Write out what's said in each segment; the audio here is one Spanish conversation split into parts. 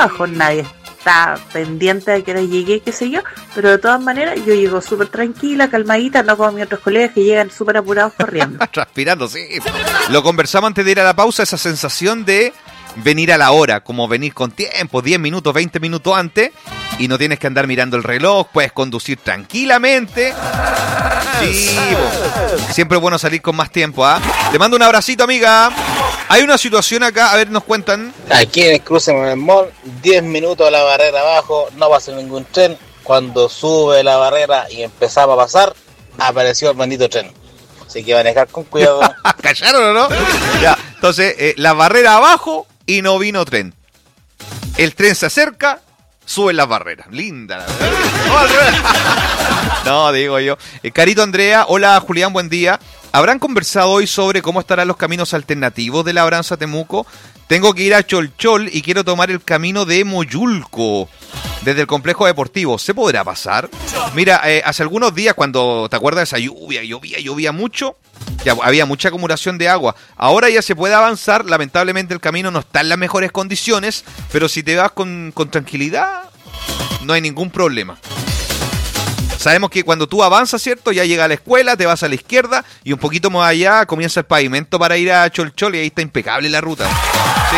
trabajo, nadie está pendiente de que no llegué, qué sé yo, pero de todas maneras yo llego súper tranquila, calmadita, no como mis otros colegas que llegan súper apurados corriendo. Transpirando, sí. Lo conversamos antes de ir a la pausa, esa sensación de venir a la hora, como venir con tiempo, 10 minutos, 20 minutos antes, y no tienes que andar mirando el reloj, puedes conducir tranquilamente. Sí, siempre es bueno salir con más tiempo, ¿ah? Te mando un abracito, amiga. Hay una situación acá, a ver, nos cuentan. Aquí en el cruce con el mall, 10 minutos a la barrera abajo, no pasa ningún tren. Cuando sube la barrera y empezaba a pasar, apareció el bendito tren. Así que manejar con cuidado. ¿Callaron o no? Ya, entonces, la barrera abajo y no vino tren. El tren se acerca, suben las barreras. Linda la verdad. No, digo yo. Carito Andrea, hola Julián, buen día. ¿Habrán conversado hoy sobre cómo estarán los caminos alternativos de Labranza Temuco? Tengo que ir a Cholchol y quiero tomar el camino de Moyulco, desde el complejo deportivo. ¿Se podrá pasar? Mira, hace algunos días, cuando te acuerdas de esa lluvia, llovía mucho, ya había mucha acumulación de agua. Ahora ya se puede avanzar, lamentablemente el camino no está en las mejores condiciones, pero si te vas con tranquilidad, no hay ningún problema. Sabemos que cuando tú avanzas, ¿cierto? Ya llega a la escuela, te vas a la izquierda y un poquito más allá comienza el pavimento para ir a Cholchol y ahí está impecable la ruta. Sí.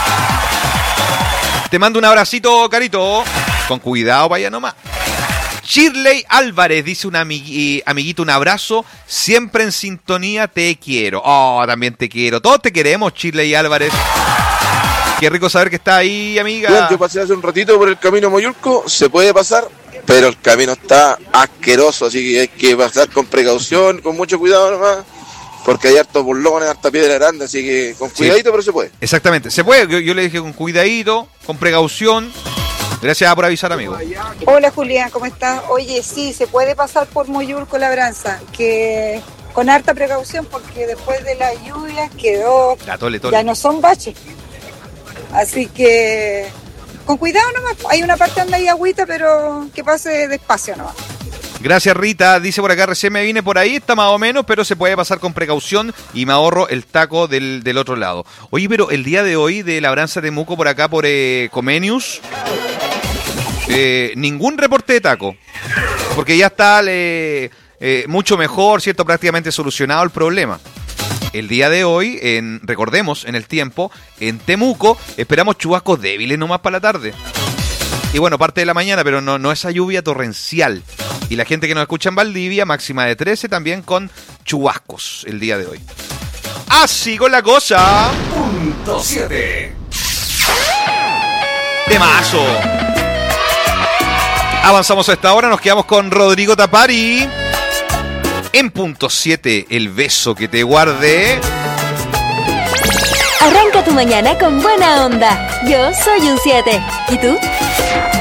Te mando un abracito, Carito. Con cuidado, vaya nomás. Shirley Álvarez dice un amiguito, un abrazo. Siempre en sintonía, te quiero. Oh, también te quiero. Todos te queremos, Shirley Álvarez. Qué rico saber que está ahí, amiga. Bueno, yo pasé hace un ratito por el camino Moyulco, se puede pasar, pero el camino está asqueroso, así que hay que pasar con precaución, con mucho cuidado nomás, porque hay hartos burlones, harta piedra grande, así que con cuidadito, sí. Pero se puede. Exactamente, se puede. Yo le dije con cuidadito, con precaución. Gracias por avisar, amigo. Hola, Julián, ¿cómo estás? Oye, sí, se puede pasar por Moyulco Labranza, que con harta precaución, porque después de las lluvias quedó, ya no son baches. Así que con cuidado nomás, hay una parte donde hay agüita, pero que pase despacio nomás. Gracias, Rita. Dice por acá, recién me vine por ahí, está más o menos, pero se puede pasar con precaución y me ahorro el taco del otro lado. Oye, pero el día de hoy de Labranza Temuco por acá, por Comenius, ningún reporte de taco, porque ya está mucho mejor, ¿cierto? Prácticamente solucionado el problema. El día de hoy, recordemos, en el tiempo, en Temuco, esperamos chubascos débiles nomás para la tarde. Y bueno, parte de la mañana, pero no esa lluvia torrencial. Y la gente que nos escucha en Valdivia, máxima de 13, también con chubascos el día de hoy. Así con la cosa. Punto 7. Temazo. Avanzamos a esta hora, nos quedamos con Rodrigo Tapari. En punto 7, el beso que te guardé. Arranca tu mañana con buena onda. Yo soy un 7. ¿Y tú?